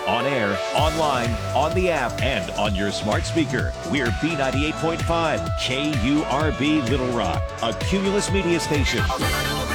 On air, online, on the app, and on your smart speaker. We're B98.5 KURB Little Rock, a Cumulus media station.